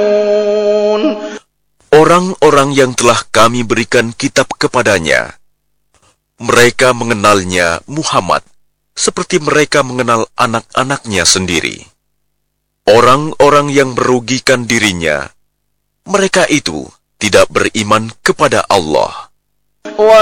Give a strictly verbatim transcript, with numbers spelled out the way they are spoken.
Orang-orang yang telah kami berikan kitab kepadanya, mereka mengenalnya Muhammad seperti mereka mengenal anak-anaknya sendiri. Orang-orang yang merugikan dirinya, mereka itu tidak beriman kepada Allah.